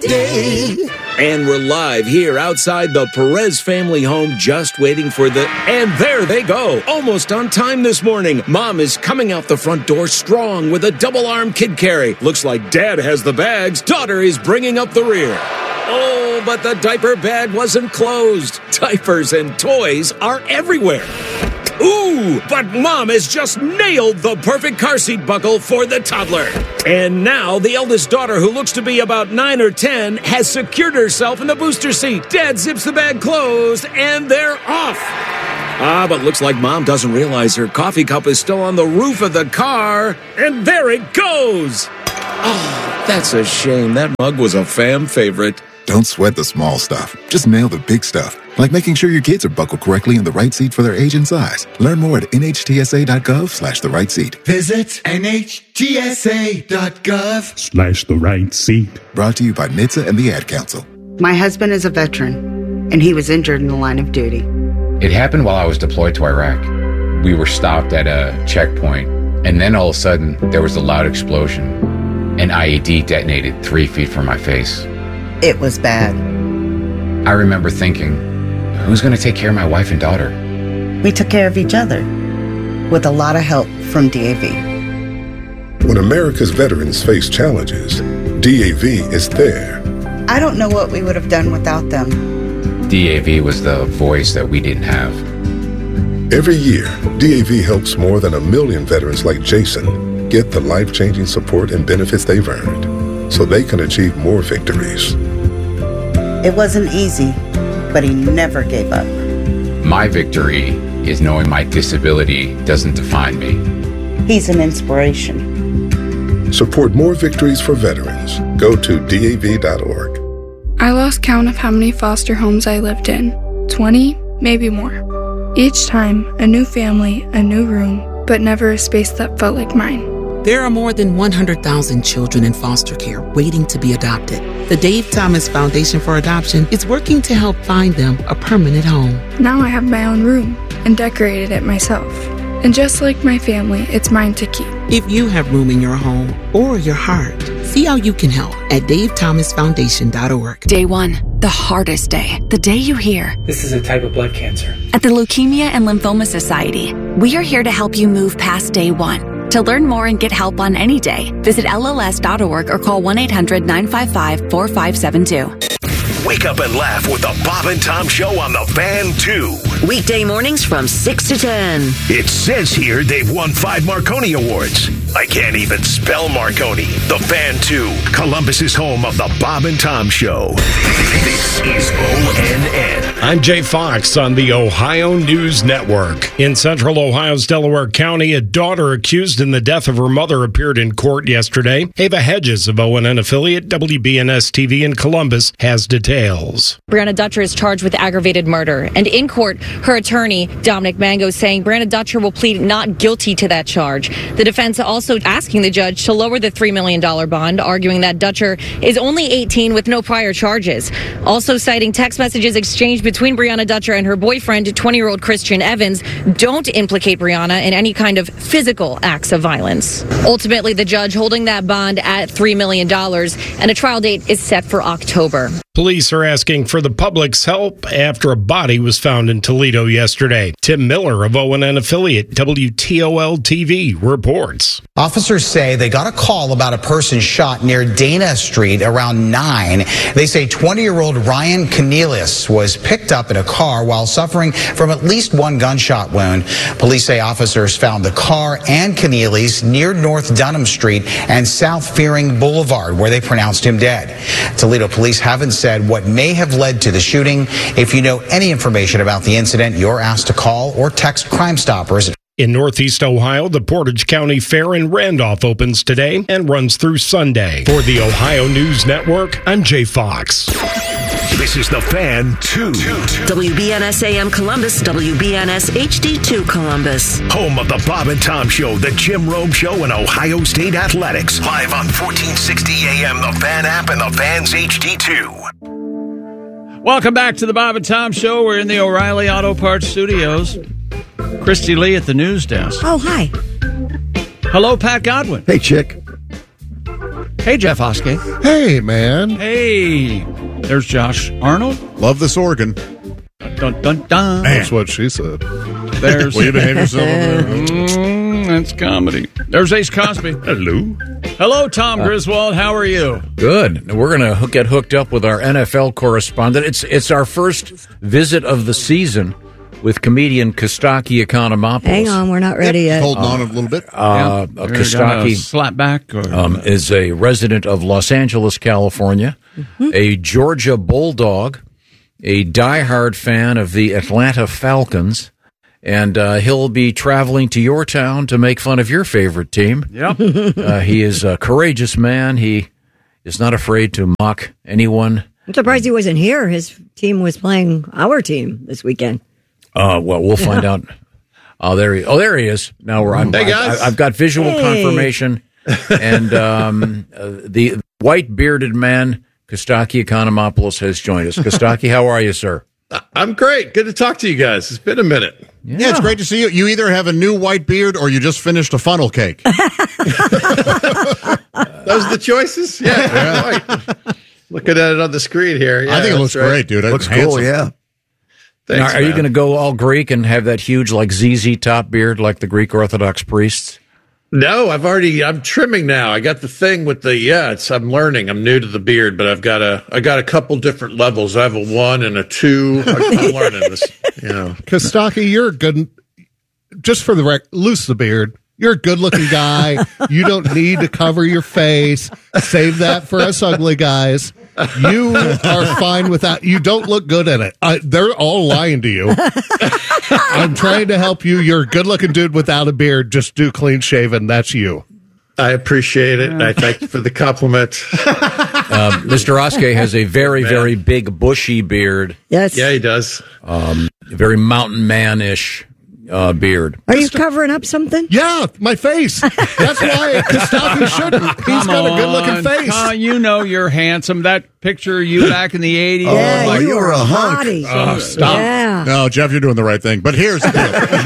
day. And we're live here outside the Perez family home, just waiting for and there they go. Almost on time this morning. Mom is coming out the front door strong with a double-arm kid carry. Looks like Dad has the bags. Daughter is bringing up the rear. Oh, but the diaper bag wasn't closed. Diapers and toys are everywhere. Ooh, but Mom has just nailed the perfect car seat buckle for the toddler. And now the eldest daughter, who looks to be about 9 or 10, has secured herself in the booster seat. Dad zips the bag closed, and they're off. But looks like Mom doesn't realize her coffee cup is still on the roof of the car. And there it goes. Oh, that's a shame. That mug was a fam favorite. Don't sweat the small stuff. Just nail the big stuff, like making sure your kids are buckled correctly in the right seat for their age and size. Learn more at nhtsa.gov/the right seat. Visit nhtsa.gov/the right seat. Brought to you by NHTSA and the Ad Council. My husband is a veteran, and he was injured in the line of duty. It happened while I was deployed to Iraq. We were stopped at a checkpoint, and then all of a sudden, there was a loud explosion. An IED detonated 3 feet from my face. It was bad. I remember thinking, who's going to take care of my wife and daughter? We took care of each other, with a lot of help from DAV. When America's veterans face challenges, DAV is there. I don't know what we would have done without them. DAV was the voice that we didn't have. Every year, DAV helps more than 1 million veterans like Jason get the life-changing support and benefits they've earned, so they can achieve more victories. It wasn't easy, but he never gave up. My victory is knowing my disability doesn't define me. He's an inspiration. Support more victories for veterans. Go to DAV.org. I lost count of how many foster homes I lived in. 20, maybe more. Each time, a new family, a new room, but never a space that felt like mine. There are more than 100,000 children in foster care waiting to be adopted. The Dave Thomas Foundation for Adoption is working to help find them a permanent home. Now I have my own room and decorated it myself. And just like my family, it's mine to keep. If you have room in your home or your heart, see how you can help at davethomasfoundation.org. Day 1, the hardest day. The day you hear, this is a type of blood cancer. At the Leukemia and Lymphoma Society, we are here to help you move past day 1. To learn more and get help on any day, visit LLS.org or call 1-800-955-4572. Wake up and laugh with the Bob and Tom Show on the Fan 2. Weekday mornings from 6 to 10. It says here they've won 5 Marconi Awards. I can't even spell Marconi. The Fan 2, Columbus's home of the Bob and Tom Show. This is ONN. I'm Jay Fox on the Ohio News Network. In central Ohio's Delaware County, a daughter accused in the death of her mother appeared in court yesterday. Ava Hedges of ONN affiliate WBNS-TV in Columbus has details. Brianna Dutcher is charged with aggravated murder. And in court, her attorney, Dominic Mango, saying Brianna Dutcher will plead not guilty to that charge. The defense also asking the judge to lower the $3 million bond, arguing that Dutcher is only 18 with no prior charges. Also citing text messages exchanged between Brianna Dutcher and her boyfriend, 20-year-old Christian Evans, don't implicate Brianna in any kind of physical acts of violence. Ultimately, the judge holding that bond at $3 million, and a trial date is set for October. Police are asking for the public's help after a body was found in Toledo yesterday. Tim Miller of ONN affiliate WTOL-TV reports. Officers say they got a call about a person shot near Dana Street around 9. They say 20-year-old Ryan Cornelius was picked up in a car while suffering from at least one gunshot wound. Police say officers found the car and Cornelius near North Dunham Street and South Fearing Boulevard, where they pronounced him dead. Toledo police haven't said what may have led to the shooting. If you know any information about the incident, you're asked to call or text Crime Stoppers. In Northeast Ohio, the Portage County Fair in Randolph opens today and runs through Sunday. For the Ohio News Network, I'm Jay Fox. This is the Fan 2. WBNS AM Columbus, WBNS HD2 Columbus. Home of the Bob and Tom Show, the Jim Rome Show, and Ohio State Athletics. Live on 1460 AM, the Fan app, and the Fans HD2. Welcome back to the Bob and Tom Show. We're in the O'Reilly Auto Parts Studios. Christy Lee at the news desk. Oh, hi. Hello, Pat Godwin. Hey, chick. Hey, Jeff Oskey. Hey, man. Hey. There's Josh Arnold. Love this organ. Dun, dun, dun. That's what she said. There's Will you behave yourself over there? That's comedy. There's Ace Cosby. Hello. Hello, Tom Griswold. How are you? Good. We're going to get hooked up with our NFL correspondent. It's our first visit of the season with comedian Kostaki Economopoulos. Hang on, we're not ready yet. Holding on a little bit. Kostaki slap back is a resident of Los Angeles, California, a Georgia Bulldog, a diehard fan of the Atlanta Falcons, and he'll be traveling to your town to make fun of your favorite team. Yep. He is a courageous man. He is not afraid to mock anyone. I'm surprised he wasn't here. His team was playing our team this weekend. Well, we'll find out. There he is. Now Hey, guys. I've got visual confirmation, and the white bearded man, Kostaki Economopoulos, has joined us. Kostaki, how are you, sir? I'm great. Good to talk to you guys. It's been a minute. Yeah, it's great to see you. You either have a new white beard or you just finished a funnel cake. Those are the choices? Yeah. Right. Looking at it on the screen here. Yeah, I think it looks great, dude. Looks Handsome. cool, yeah. Now, are you going to go all Greek and have that huge, like, ZZ Top beard like the Greek Orthodox priests? No, I'm trimming now. I got the thing with I'm learning. I'm new to the beard, but I got a couple different levels. I have a 1 and a 2. I'm learning this, Kostaki, you're good. Just for the record, loose the beard. You're a good-looking guy. You don't need to cover your face. Save that for us ugly guys. You are fine with that. You don't look good in it. They're all lying to you. I'm trying to help you. You're a good-looking dude without a beard. Just do clean-shaven. That's you. I appreciate it. I thank you for the compliment. Mr. Oskey has a very, very big, bushy beard. Yes. Yeah, he does. Very mountain man-ish beard. Are you covering up something? Yeah, my face. That's why Kostaki shouldn't. He's got a good-looking face. You know you're handsome. That picture of you back in the 80s. Yeah, you were a hunk. hottie. Oh, stop. Yeah. No, Jeff, you're doing the right thing. But here's the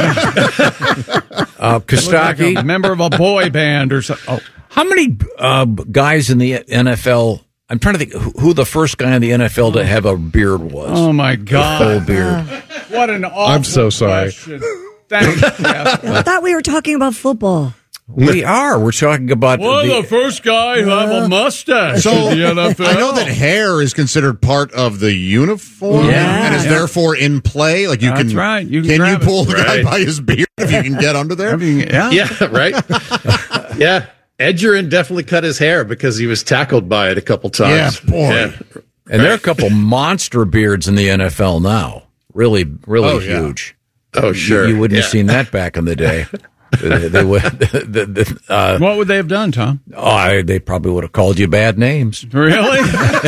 deal. Kostaki, like a member of a boy band or something. Oh. How many guys in the NFL? I'm trying to think who the first guy in the NFL to have a beard was. Oh, my God. Full beard. What an awful I'm so sorry. question. Thanks, Jeff. I thought we were talking about football. We are. We're talking about the first guy who have a mustache So in the NFL. I know that hair is considered part of the uniform and is therefore in play. Like That's right. You can you grab pull it. the guy Right. by his beard if you can get under there? Yeah, right. Yeah. Edgerrin definitely cut his hair because he was tackled by it a couple times. Yeah, boy. Yeah. And there are a couple monster beards in the NFL now. Really, really huge. Oh, sure. You wouldn't have seen that back in the day. They would. What would they have done, Tom? They probably would have called you bad names. Really?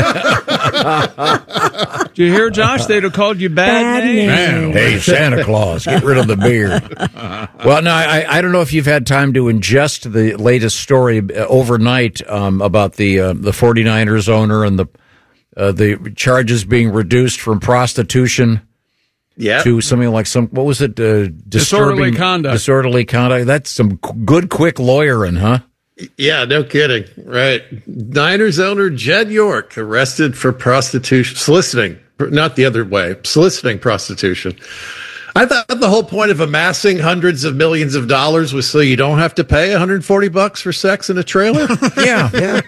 Did you hear, Josh? They'd have called you bad names. Hey, Santa Claus, get rid of the beard. Well, no, I don't know if you've had time to ingest the latest story overnight about the 49ers owner and the charges being reduced from prostitution to something like what was it? Disorderly conduct. Disorderly conduct. That's some good, quick lawyering, huh? Yeah, no kidding. Right. Niners owner Jed York arrested for prostitution, soliciting, not the other way, soliciting prostitution. I thought the whole point of amassing hundreds of millions of dollars was so you don't have to pay $140 for sex in a trailer. Yeah.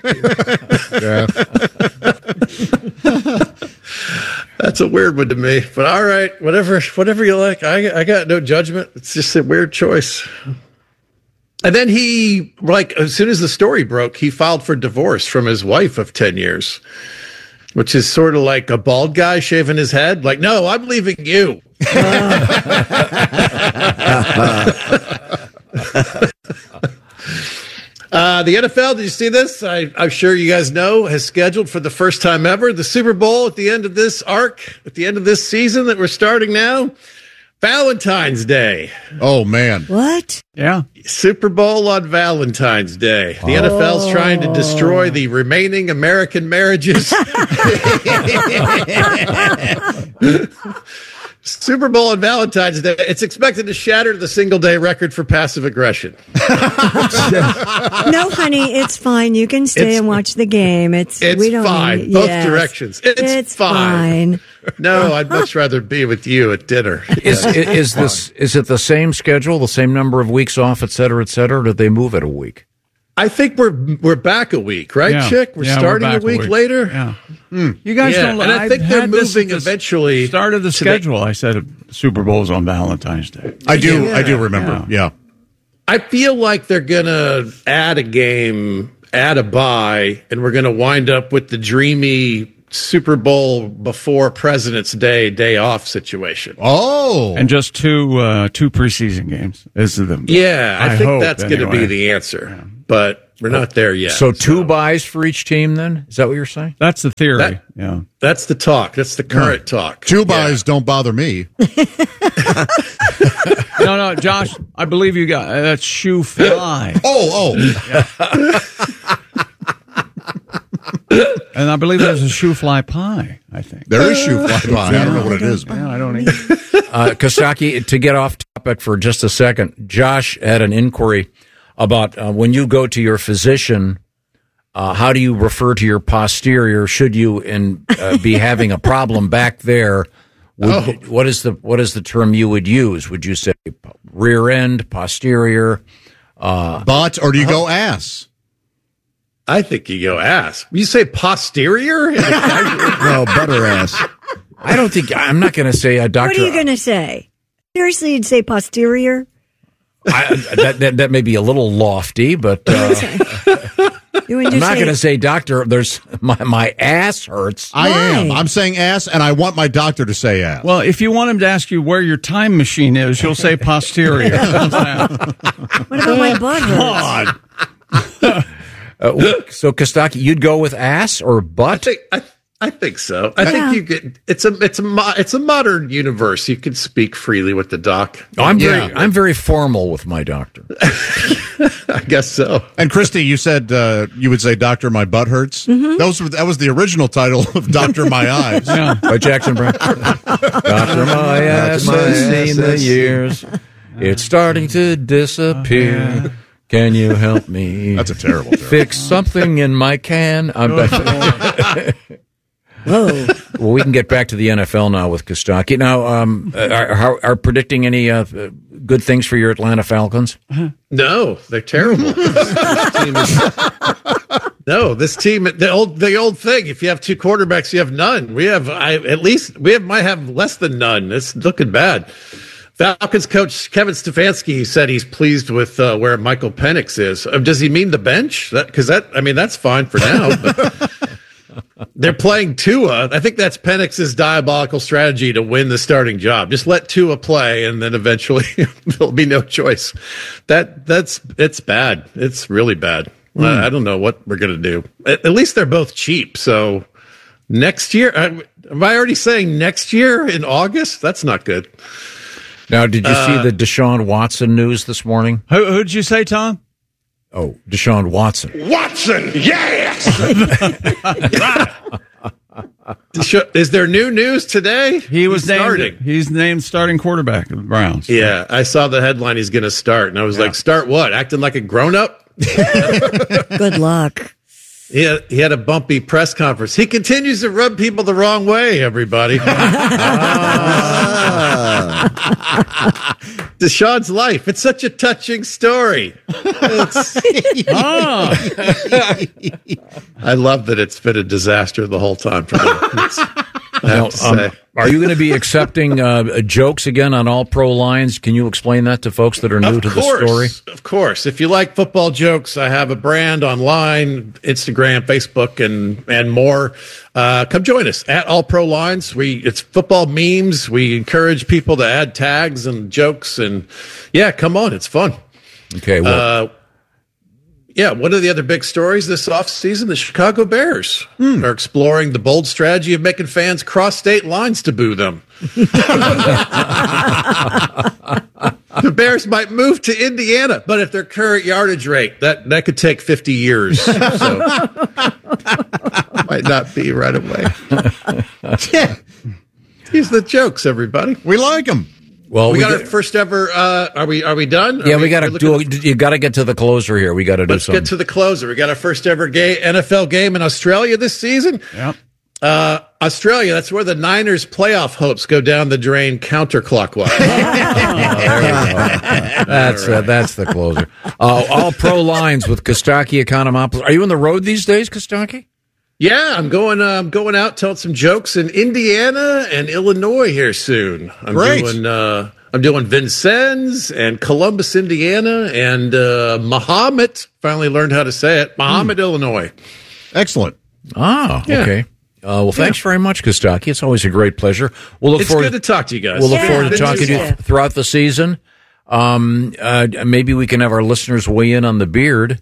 That's a weird one to me, but all right, whatever you like. I got no judgment. It's just a weird choice. And then he, as soon as the story broke, he filed for divorce from his wife of 10 years, which is sort of like a bald guy shaving his head. Like, no, I'm leaving you. The NFL, did you see this? I'm sure you guys know, has scheduled for the first time ever the Super Bowl at the end of this arc, at the end of this season that we're starting now. Valentine's Day. Oh, man. What? Yeah. Super Bowl on Valentine's Day. The NFL's trying to destroy the remaining American marriages. Super Bowl and Valentine's Day. It's expected to shatter the single-day record for passive aggression. No, honey, it's fine. You can stay and watch the game. It's fine. Both directions. It's fine. No, I'd much rather be with you at dinner. Is it the same schedule, the same number of weeks off, et cetera, or did they move it a week? I think we're back a week, right, Chick? We're starting a week later. Yeah. You guys don't. And I think they're moving eventually. Start of the schedule. I said Super Bowl's on Valentine's Day. I do remember. Yeah. I feel like they're gonna add a game, add a bye, and we're gonna wind up with the dreamy Super Bowl before President's Day off situation. Oh, and just two preseason games. I think that's going to be the answer, but we're not there yet. So 2 buys for each team. Then is that what you're saying? That's the theory. That's the talk. That's the current talk. 2 buys don't bother me. No, Josh. I believe you got that's shoe fly. And I believe there's a shoe fly pie, I think. There is shoe fly pie. I don't know what it is. I don't either. Kostaki, to get off topic for just a second, Josh had an inquiry about when you go to your physician, how do you refer to your posterior? Should you be having a problem back there? What is the term you would use? Would you say rear end, posterior? Butt, or do you go ass? I think you go ass. You say posterior? No, butter ass. I'm not going to say a doctor. What are you going to say? Seriously, you'd say posterior? That may be a little lofty, but I'm not going to say doctor. There's my ass hurts. I am. I'm saying ass, and I want my doctor to say ass. Well, if you want him to ask you where your time machine is, you'll say posterior. What about my butt hurts? So Kostaki, you'd go with ass or butt? I think so. I think you get it's a modern universe. You can speak freely with the doc. I'm very formal with my doctor. I guess so. And Christy, you said you would say, "Doctor, my butt hurts." Mm-hmm. That was the original title of Doctor My Eyes by Jackson Brown. Doctor My Ass has seen the years. It's starting to disappear. Can you help me? That's a terrible fix something in my can. Whoa. Well, we can get back to the NFL now with Kostaki. Now, are predicting any good things for your Atlanta Falcons? No, they're terrible. This team, the old thing. If you have 2 quarterbacks, you have none. We might have less than none. It's looking bad. Falcons coach Kevin Stefanski said he's pleased with where Michael Penix is. Does he mean the bench? That's fine for now. But they're playing Tua. I think that's Penix's diabolical strategy to win the starting job. Just let Tua play, and then eventually there'll be no choice. It's bad. It's really bad. I don't know what we're gonna do. At least they're both cheap. So next year, am I already saying next year in August? That's not good. Now, did you see the Deshaun Watson news this morning? Who did you say, Tom? Oh, Deshaun Watson. Watson, yes! Is there new news today? He's named starting quarterback of the Browns. Yeah, I saw the headline he's going to start, and I was like, start what? Acting like a grown-up? Good luck. He had a bumpy press conference. He continues to rub people the wrong way, everybody. Deshaun's life. It's such a touching story. I love that it's been a disaster the whole time for me. Are you going to be accepting jokes again on All Pro Lines? Can you explain that to folks that are new to the story? Of course. If you like football jokes, I have a brand online, Instagram, Facebook, and more. Come join us at All Pro Lines. It's football memes. We encourage people to add tags and jokes, and come on, it's fun. Okay. Well, one of the other big stories this offseason, the Chicago Bears are exploring the bold strategy of making fans cross state lines to boo them. The Bears might move to Indiana, but at their current yardage rate, that could take 50 years. So might not be right away. He's the jokes, everybody. We like him. Well, we got our first ever. Are we done? Yeah, we got to do. You got to get to the closer here. We got to do something. Let's get to the closer. We got our first ever NFL game in Australia this season. Yep. Australia. That's where the Niners' playoff hopes go down the drain counterclockwise. That's the closer. All pro lines with Kostaki Economopoulos. Are you on the road these days, Kostaki? Yeah, I'm going out telling some jokes in Indiana and Illinois here soon. I'm doing Vincennes and Columbus, Indiana, and Mahomet. Finally learned how to say it. Mahomet, Illinois. Excellent. Ah, okay. Well, thanks very much, Kostaki. It's always a great pleasure. We'll look forward to talk to you guys. We'll look forward to talking to you throughout the season. Maybe we can have our listeners weigh in on the beard.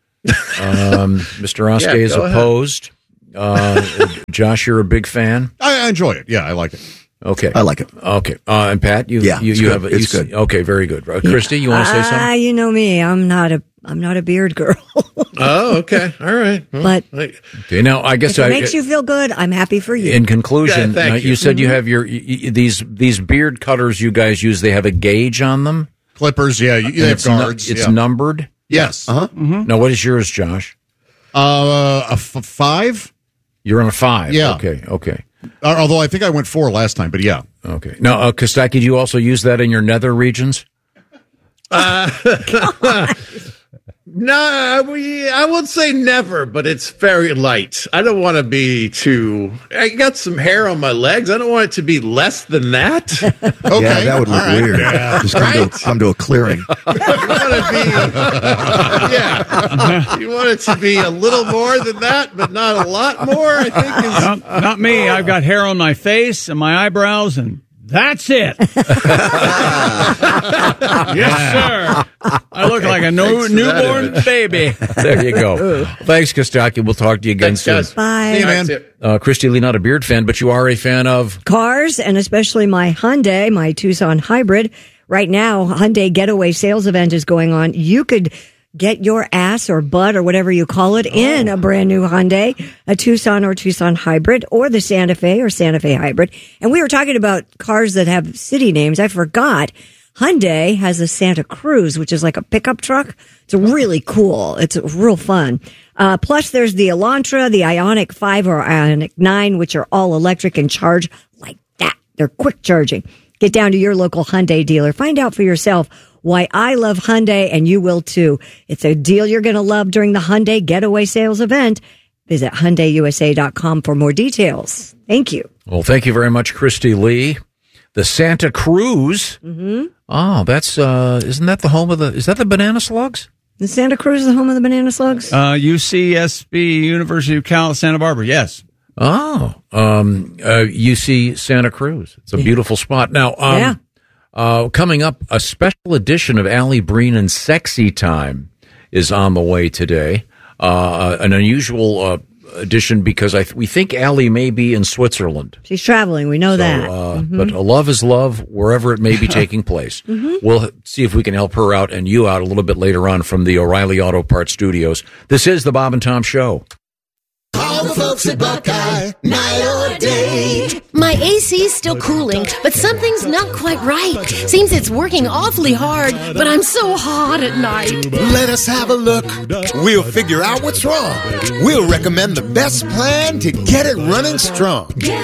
Mr. Oskay is opposed. Josh, you're a big fan. I enjoy it. Yeah, I like it. Okay, I like it. Okay, and Pat, you have it's good. Okay, very good. Christy, you want to say something? You know me. I'm not a beard girl. Oh, okay, all right. Well, but okay, now I guess if it makes you feel good, I'm happy for you. In conclusion, you said you have your these beard cutters you guys use. They have a gauge on them. Clippers, yeah, you have guards. It's numbered. Yes. Now, what is yours, Josh? A 5. You're on a 5. Yeah. Okay. Although I think I went 4 last time, but yeah. Okay. Now, Kostaki, do you also use that in your nether regions? No, I would say never, but it's very light. I don't want to be too. I got some hair on my legs. I don't want it to be less than that. Okay, yeah, that would look weird. Yeah. Just come to a clearing. You want it to be a little more than that, but not a lot more. I think. Not me. I've got hair on my face and my eyebrows, and that's it. Yes, sir. I look like a newborn baby. There you go. Thanks, Kostaki. We'll talk to you again soon. Bye. See you, man. Christy Lee, not a beard fan, but you are a fan of cars, and especially my Hyundai, my Tucson hybrid. Right now, Hyundai Getaway Sales Event is going on. You could get your ass or butt or whatever you call it in a brand new Hyundai, a Tucson or Tucson hybrid, or the Santa Fe or Santa Fe hybrid. And we were talking about cars that have city names. I forgot. Hyundai has a Santa Cruz, which is like a pickup truck. It's really cool. It's real fun. Plus, there's the Elantra, the Ioniq 5 or Ioniq 9, which are all electric and charge like that. They're quick charging. Get down to your local Hyundai dealer. Find out for yourself why I love Hyundai, and you will too. It's a deal you're going to love during the Hyundai Getaway Sales Event. Visit HyundaiUSA.com for more details. Thank you. Well, thank you very much, Christy Lee. The Santa Cruz. Mm-hmm. Oh, that's isn't that the home of is that the Banana Slugs? The Santa Cruz is the home of the Banana Slugs? UCSB, University of Cal, Santa Barbara, yes. Oh, UC Santa Cruz. It's a beautiful spot. Now, coming up, a special edition of Allie Breen and Sexy Time is on the way today. An unusual edition because we think Allie may be in Switzerland. She's traveling. We know that. But love is love wherever it may be taking place. We'll see if we can help her out and you out a little bit later on from the O'Reilly Auto Parts Studios. This is the Bob and Tom Show. All the folks at Buckeye, night or day. My AC's still cooling, but something's not quite right. Seems it's working awfully hard, but I'm so hot at night. Let us have a look. We'll figure out what's wrong. We'll recommend the best plan to get it running strong.